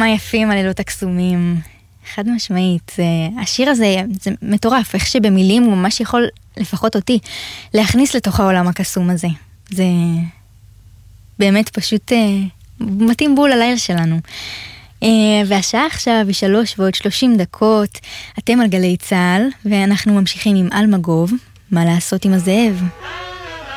כמה יפים הלילות הקסומים. חד משמעית. השיר הזה, זה מטורף, איך שבמילים הוא ממש יכול, לפחות אותי, להכניס לתוך העולם הקסום הזה. זה באמת פשוט מתאים בול הלילה שלנו. והשעה עכשיו היא 3:30. אתם על גלי צהל, ואנחנו ממשיכים עם אלמגוב, מה לעשות עם הזאב.